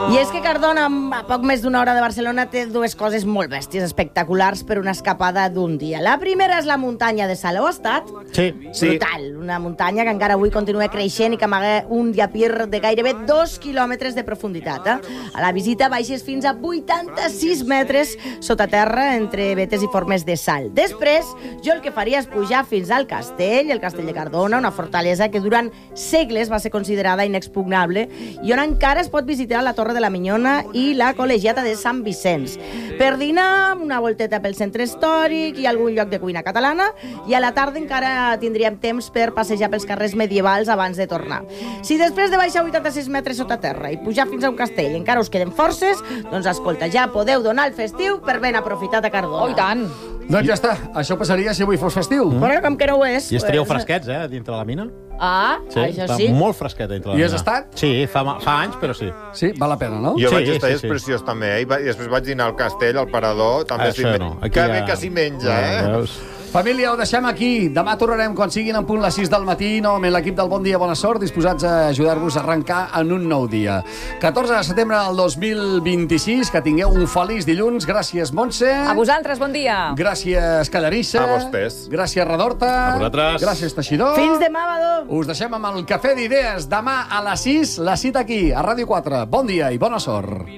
I és que Cardona, a poc més d'una hora de Barcelona, té dues coses molt bèsties, espectaculars per una escapada d'un dia. La primera és la muntanya de Salou, ha estat? Sí. Brutal. Una muntanya que encara avui continua creixent i que amaga un diapir de gairebé 2 quilòmetres de profunditat. A la visita baixes fins a 86 metres sota terra entre vetes i formes de sal. Després, jo el que faria és pujar fins al castell, el castell de Cardona, una fortalesa que durant segles va ser considerada inexpugnable i on encara es pot visitar la Torre de la Minyona i la Col·legiata de Sant Vicenç. Per dinar, una volteta pel centre històric i algun lloc de cuina catalana, i a la tarda encara tindríem temps per passejar pels carrers medievals abans de tornar. Si després de baixar 86 metres sota terra i pujar fins a un castell encara us queden forces, doncs escolta, ja podeu donar el festiu per ben aprofitat a Cardona. Oh, i tant! Doncs ja està, això passaria si avui fos festiu. Però com que no ho és... I estaríeu fresquets, dintre de la mina? Ah, això sí. Molt fresquet dintre de la mina. I has estat? Sí, fa anys, però sí. Sí, val la pena, no? Jo Sí, vaig estar, sí, és sí. preciós també, i després vaig dinar al castell, al Parador, també Això no. Aquí que ja- bé que s'hi menja, Veus? Família, ho deixem aquí. Demà tornarem quan siguin en punt les 6 del matí, novament l'equip del Bon Dia, Bona Sort, disposats a ajudar-vos a arrencar en un nou dia. 14 de setembre del 2026, que tingueu un feliç dilluns. Gràcies, Montse. A vosaltres, bon dia! Gràcies, Callarissa. A vostès. Gràcies, Redorta. A vosaltres. Gràcies, Teixidor. Fins demà, Badó! Us deixem amb el Cafè d'Idees. Demà a les 6, la cita aquí, a Ràdio 4. Bon dia i bona sort.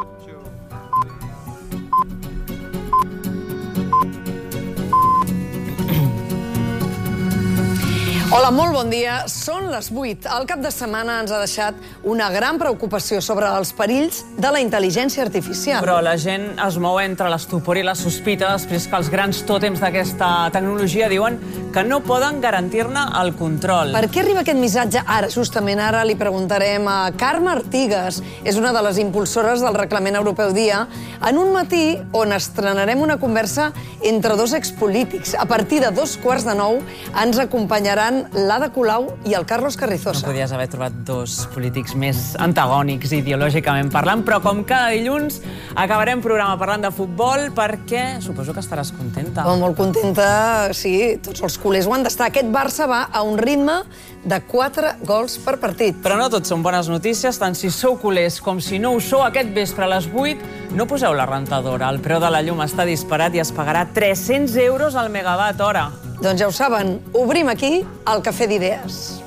Hola, molt bon dia. Són les 8. El cap de setmana ens ha deixat una gran preocupació sobre els perills de la intel·ligència artificial. Però la gent es mou entre l'estupor i la sospita després que els grans tòtems d'aquesta tecnologia diuen que no poden garantir-ne el control. Per què arriba aquest missatge ara? Justament ara li preguntarem a Carme Artigas. És una de les impulsores del Reglament Europeu Dia, en un matí on estrenarem una conversa entre dos expolítics. A partir de 8:15 ens acompanyaran l'Ada Colau i el Carlos No Carrizosa. podies haver trobat dos polítics més antagònics ideològicament parlant, però com cada dilluns acabarem programa parlant de futbol perquè suposo que estaràs contenta. Molt contenta, sí, tots els culers ho han d'estar. Aquest Barça va a un ritme de 4 gols per partit. Però no tot són bones notícies, tant si sou culers com si no ho sou. Aquest vespre a les 8 no poseu la rentadora. El preu de la llum està disparat i es pagarà 300 euros al megawatt hora. Doncs ja ho saben, obrim aquí el Cafè d'Idees.